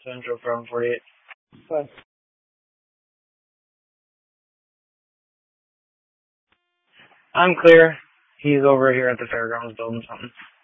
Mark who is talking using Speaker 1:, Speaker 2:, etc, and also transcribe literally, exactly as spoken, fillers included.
Speaker 1: Central from forty-eight.
Speaker 2: Bye.
Speaker 1: I'm clear. He's over here at the fairgrounds building something.